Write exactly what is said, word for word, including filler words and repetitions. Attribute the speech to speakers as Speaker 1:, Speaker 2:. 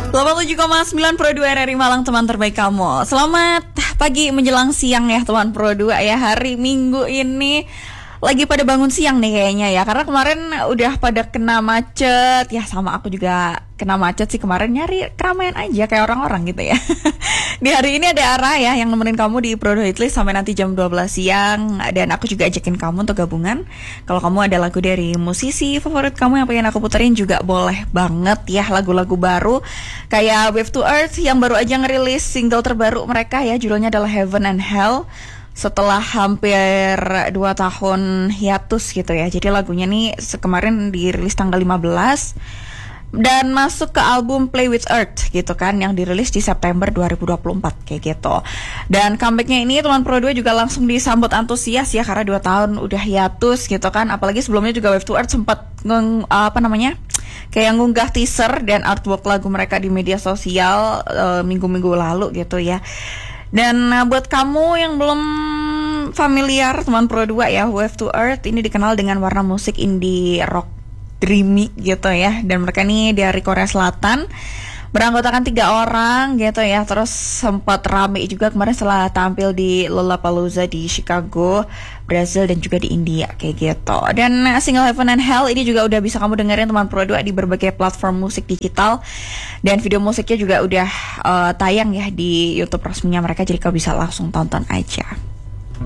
Speaker 1: delapan puluh tujuh koma sembilan Pro dua R R I Malang, teman terbaik kamu. Selamat pagi menjelang siang ya teman Pro dua ya. Hari Minggu ini lagi pada bangun siang nih kayaknya ya, karena kemarin udah pada kena macet ya, sama aku juga kena macet sih kemarin, nyari keramaian aja kayak orang-orang gitu ya. Di hari ini ada Ara ya yang nemenin kamu di Pro dua Hitlist sampai nanti jam dua belas siang, dan aku juga ajakin kamu untuk gabungan. Kalau kamu ada lagu dari musisi favorit kamu yang pengen aku puterin juga boleh banget ya, lagu-lagu baru kayak Wave to Earth yang baru aja ngerilis single terbaru mereka ya, judulnya adalah Heaven and Hell. Setelah hampir dua tahun hiatus gitu ya. Jadi lagunya nih kemarin dirilis tanggal lima belas dan masuk ke album Play With Earth gitu kan, yang dirilis di September dua ribu dua puluh empat kayak gitu. Dan comebacknya ini teman Pro dua juga langsung disambut antusias ya, karena dua tahun udah hiatus gitu kan. Apalagi sebelumnya juga Wave to Earth sempat ngeng, apa namanya kayak ngunggah teaser dan artwork lagu mereka di media sosial uh, minggu-minggu lalu gitu ya. Dan uh, buat kamu yang belum familiar teman Pro dua ya, Wave to Earth ini dikenal dengan warna musik indie rock dreamy gitu ya. Dan mereka ini dari Korea Selatan, beranggotakan tiga orang gitu ya. Terus sempat rame juga kemarin setelah tampil di Lollapalooza di Chicago, Brazil, dan juga di India kayak gitu. Dan single Heaven and Hell ini juga udah bisa kamu dengerin teman Pro dua di berbagai platform musik digital. Dan video musiknya juga udah uh, tayang ya di YouTube resminya mereka, jadi kau bisa langsung tonton aja.